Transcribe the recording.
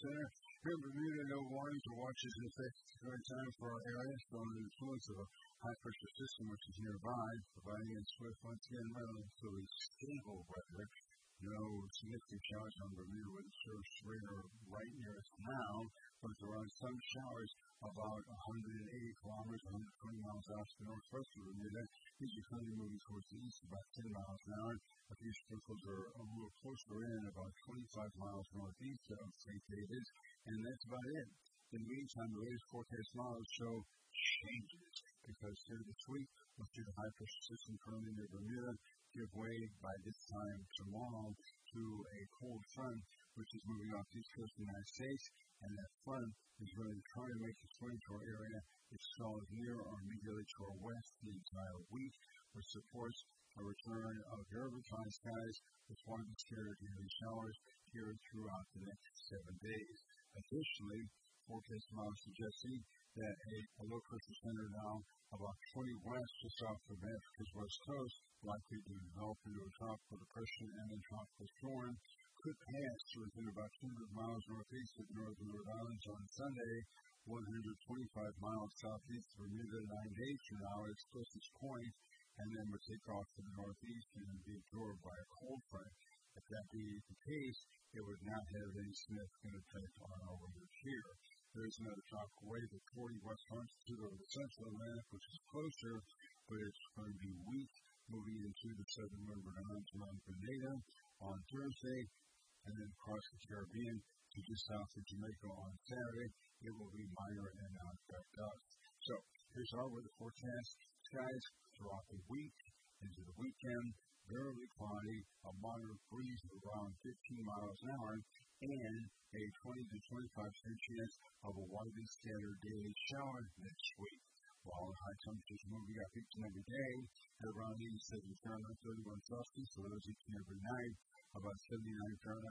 Center. Here in Bermuda, no warnings or watches in effect at the current time for our area, still under the influence of a high-pressure system which is nearby, providing us with, once again, relatively stable weather. No significant showers on Bermuda with the surface radar right near us now, but there are some showers about 180 kilometers, 120 miles off to the northwest of Bermuda. These are currently moving towards the east about 10 miles an hour. A few sprinkles are a little closer in, about 25 miles northeast of St. David's, and that's about it. In the meantime, the latest forecast models show changes because here this week, we'll see the high-pressure system currently near Bermuda give way by this time tomorrow to a cold front, which is moving off the east coast of the United States, and that front is really trying to make its way to our area. It's stalls near or immediately to our west the entire week, which supports a return of very dry skies with widely scattered daily showers here throughout the next 7 days. Additionally, forecast models suggesting that a low pressure center now about 20 west just off of Africa's west coast, likely to develop into a tropical depression and a tropical storm, could pass within about 200 miles northeast of northern Rhode Island on Sunday, 125 miles southeast of Bermuda 9 days from now at its closest point, and then would take off to the northeast and be absorbed by a cold front. If that be the case, it would not have any significant effect on our weather here. There is another tropical wave of 40 west longitude over the central Atlantic, which is closer, but it's going to be weak, moving into the southern Rhode Island around Grenada on Thursday, and then across the Caribbean to just south of Jamaica on Saturday. It will be minor and not affect us. So, here's our weather forecast. Skies throughout the week into the weekend, very cloudy, a moderate breeze of around 15 miles an hour, and a 20 to 25% chance of a widely scattered daily shower next week. While the high temperatures moving up each and every day at around 87 Fahrenheit, 31 Celsius, so those each and every night, about 79 Fahrenheit.